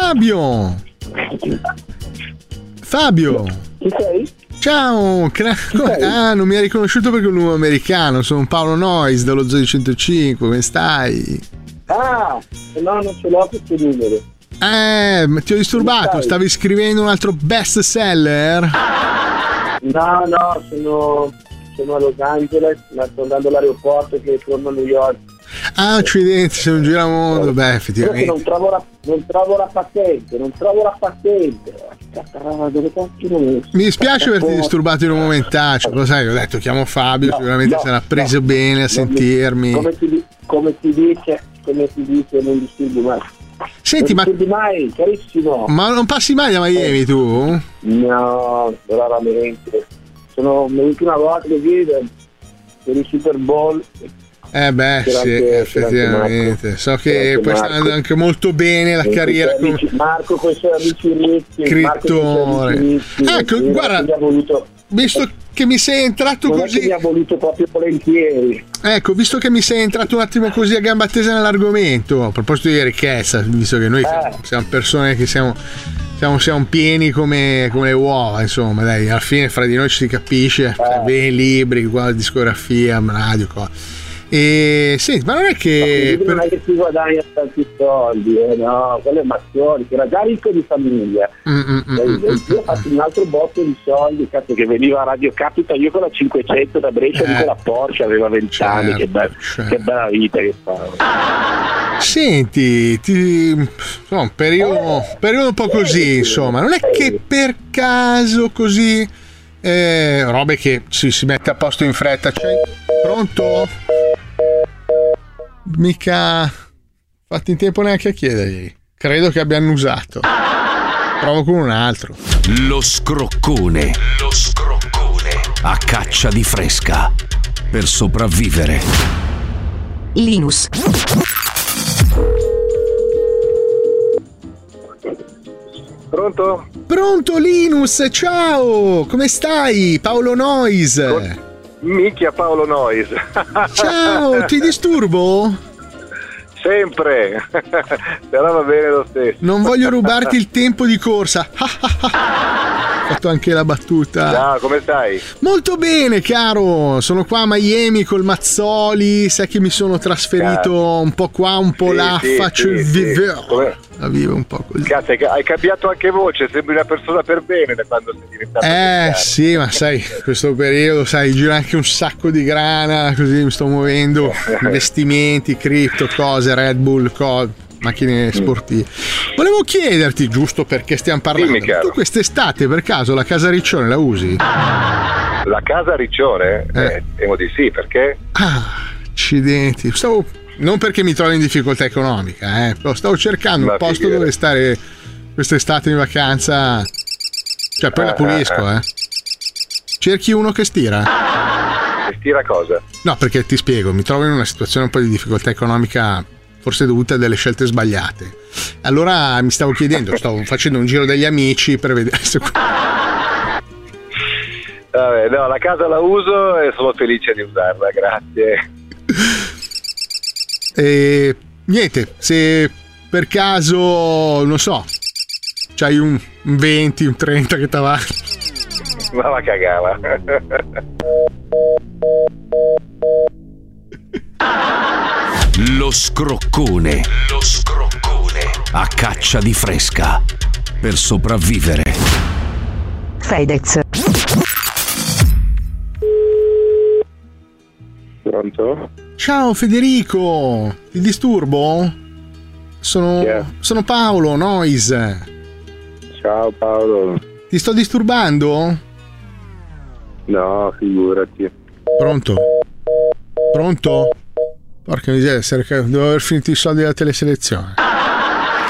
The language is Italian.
Fabio! Fabio! Chi sei? Ciao! Non mi hai riconosciuto perché è un numero americano, sono Paolo Noyes dallo Zoo 105, come stai? Ah, no, non ce l'ho questo numero. Ti ho disturbato, stavi scrivendo un altro best seller? No, sono a Los Angeles, ma sto andando all'aeroporto che torno a New York. Ah, accidenti, sei un giramondo. Beh, effettivamente. Non trovo la patente. Dove cacchio non è? Mi dispiace averti disturbato in un momentaccio, lo sai, ho detto chiamo Fabio, sicuramente sarà preso bene a sentirmi. Come ti dice, non disturbi mai. Senti, non disturbi mai, carissimo. Ma non passi mai da Miami tu? No, raramente. Sono venuto una volta così per il Super Bowl. Sì, effettivamente. So che poi sta andando anche molto bene la carriera come Marco con i suoi amici ricchi, scrittore. Ecco, guarda, visto che mi sei entrato così, mi ha voluto proprio volentieri. Ecco, visto che mi sei entrato un attimo così a gamba tesa nell'argomento, a proposito di ricchezza, visto che noi siamo persone che siamo pieni come le uova, insomma, dai, alla fine fra di noi ci si capisce, bene libri, qua discografia, radio, e senti, ma non è che non è che si guadagna tanti soldi, no, quello è Mazzoni che era già ricco di famiglia. Io ho fatto un altro botto di soldi, cazzo, che veniva a Radio Capita, io con la 500 da Brescia con la Porsche, aveva 20 anni, che bella vita che stavo. Senti, un periodo un po' così, insomma, non è che per caso così robe che si mette a posto in fretta. Pronto? Mica fatti in tempo neanche a chiedergli. Credo che abbia annusato. Provo con un altro. Lo scroccone a caccia di fresca per sopravvivere. Linus. Pronto Linus, ciao, come stai? Paolo Noyes. Micchia Paolo Noyes. Ciao, ti disturbo? Sempre. Però va bene lo stesso. Non voglio rubarti il tempo di corsa. Ho fatto anche la battuta. Ciao, come stai? Molto bene, caro. Sono qua a Miami col Mazzoli. Sai che mi sono trasferito un po' qua, un po' là. Faccio il vivere. La vivo un po' così. Cazzo, hai cambiato anche voce. Sembri una persona per bene da quando sei diventato. Sì, ma sai, questo periodo, sai, gira anche un sacco di grana. Così mi sto muovendo. Investimenti, cripto, cose, Red Bull, macchine sportive. Volevo chiederti, giusto perché stiamo parlando, tu quest'estate per caso la casa Riccione la usi? La casa Riccione? Temo di sì, perché? Accidenti, non perché mi trovo in difficoltà economica, però stavo cercando un posto dove stare quest'estate in vacanza, cioè poi la pulisco, Cerchi uno che stira? Che stira cosa? No, perché ti spiego, mi trovo in una situazione un po' di difficoltà economica, forse dovuta a delle scelte sbagliate. Allora mi stavo chiedendo, stavo facendo un giro degli amici per vedere se... Vabbè, no, la casa la uso e sono felice di usarla, grazie. E niente, se per caso, non so, c'hai un 20, un 30 che ti va. Ma la cagava. Lo scroccone a caccia di fresca per sopravvivere. Fedez. Pronto? Ciao Federico, ti disturbo? Sono Paolo Noyes. Ciao Paolo. Ti sto disturbando? No, figurati. Pronto? Porca miseria, devo aver finito i soldi della teleselezione.